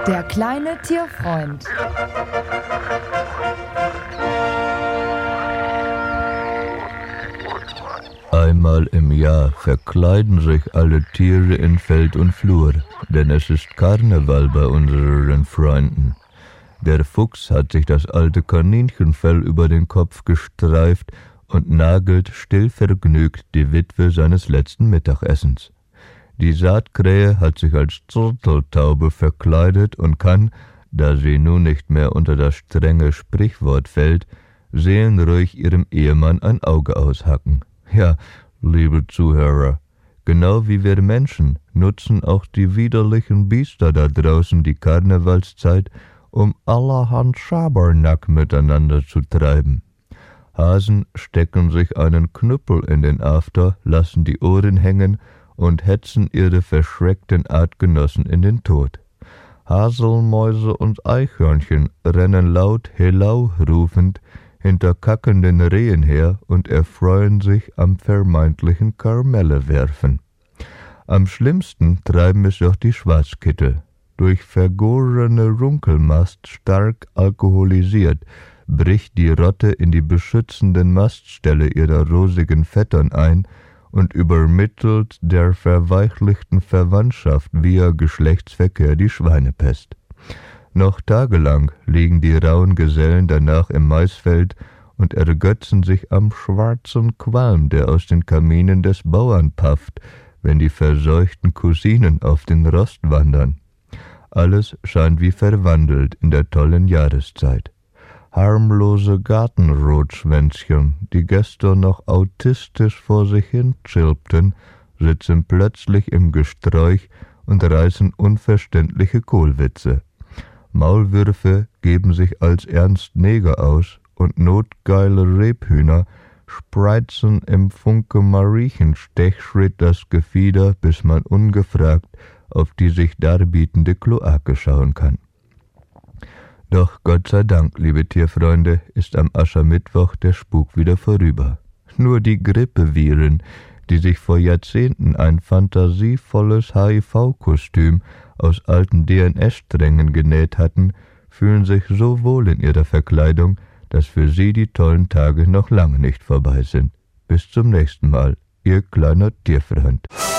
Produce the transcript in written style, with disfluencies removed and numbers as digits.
Der kleine Tierfreund. Einmal im Jahr verkleiden sich alle Tiere in Feld und Flur, denn es ist Karneval bei unseren Freunden. Der Fuchs hat sich das alte Kaninchenfell über den Kopf gestreift und nagelt stillvergnügt die Witwe seines letzten Mittagessens. Die Saatkrähe hat sich als Turteltaube verkleidet und kann, da sie nun nicht mehr unter das strenge Sprichwort fällt, seelenruhig ihrem Ehemann ein Auge aushacken. Ja, liebe Zuhörer, genau wie wir Menschen nutzen auch die widerlichen Biester da draußen die Karnevalszeit, um allerhand Schabernack miteinander zu treiben. Hasen stecken sich einen Knüppel in den After, lassen die Ohren hängen und hetzen ihre verschreckten Artgenossen in den Tod. Haselmäuse und Eichhörnchen rennen laut Helau rufend hinter kackenden Rehen her und erfreuen sich am vermeintlichen Karmellewerfen. Am schlimmsten treiben es doch die Schwarzkittel. Durch vergorene Runkelmast stark alkoholisiert, bricht die Rotte in die beschützenden Mastställe ihrer rosigen Vettern ein und übermittelt der verweichlichten Verwandtschaft via Geschlechtsverkehr die Schweinepest. Noch tagelang liegen die rauen Gesellen danach im Maisfeld und ergötzen sich am schwarzen Qualm, der aus den Kaminen des Bauern pafft, wenn die verseuchten Cousinen auf den Rost wandern. Alles scheint wie verwandelt in der tollen Jahreszeit. Harmlose Gartenrotschwänzchen, die gestern noch autistisch vor sich hin chilpten, sitzen plötzlich im Gesträuch und reißen unverständliche Kohlwitze. Maulwürfe geben sich als Ernst Neger aus und notgeile Rebhühner spreizen im Funke-Mariechen-Stechschritt das Gefieder, bis man ungefragt auf die sich darbietende Kloake schauen kann. Doch Gott sei Dank, liebe Tierfreunde, ist am Aschermittwoch der Spuk wieder vorüber. Nur die Grippeviren, die sich vor Jahrzehnten ein fantasievolles HIV-Kostüm aus alten DNS-Strängen genäht hatten, fühlen sich so wohl in ihrer Verkleidung, dass für sie die tollen Tage noch lange nicht vorbei sind. Bis zum nächsten Mal, Ihr kleiner Tierfreund.